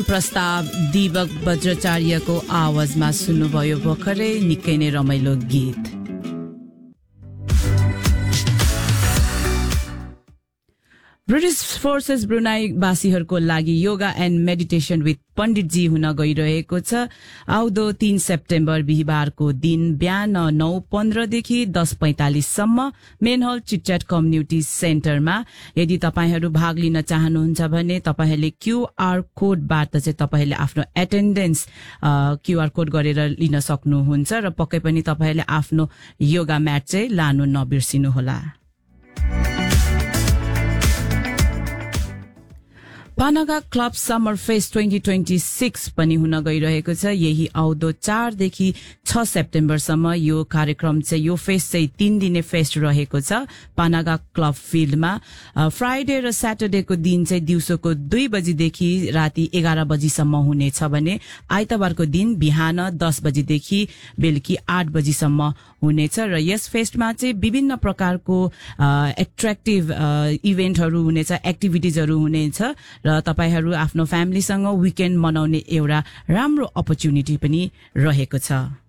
प्रस्ताव दीपक वज्राचार्यको आवाजमा सुन्नुभयो भर्खरै निकै नै रमाइलो गीत। ब्रिटिश फोर्सेस ब्रुनाई वासीहरूको लागि योगा एन्ड मेडिटेशन विथ पण्डितजी हुन गइरहेको छ। आउँदो 3 सेप्टेम्बर बिहिबारको दिन बिहान 9:15 देखि 10:45 सम्म मेन हल चिटच्याट कम्युनिटी सेन्टरमा। यदि तपाईहरू भाग लिन चाहनुहुन्छ भने तपाईहरूले क्यूआर कोडबाट चाहिँ तपाईहरूले आफ्नो एटेन्डेन्स क्यूआर कोड गरेर लिन सक्नुहुन्छ र पक्कै पनि तपाईहरूले आफ्नो योगा म्याट चाहिँ लानु नबिर्सिनुहोला। पानागा क्लब समर फेस्ट 2026 पनि हुन गइरहेको छ। यही आउँदो 4 देखि 6 सेप्टेम्बरसम्म यो कार्यक्रम चाहिँ यो फेस्ट चाहिँ 3 दिने फेस्ट रहेको छ पानागा क्लब फिल्डमा। फ्राइडे र स्याटरडेको दिन चाहिँ दिउँसोको 2 बजीदेखि राति 11 बजीसम्म हुनेछ भने आइतबारको दिन बिहान 10 बजीदेखि बेलुकी 8 बजीसम्म हुनेछ। र यस फेस्टमा चाहिँ विभिन्न प्रकारको एट्र्याक्टिभ इभेन्टहरू हुनेछ, एक्टिभिटिजहरू हुनेछ र तपाईहरू आफ्नो फ्यामिलीसँग विकेन्ड मनाउने एउटा राम्रो अपर्च्युनिटी पनि रहेको छ।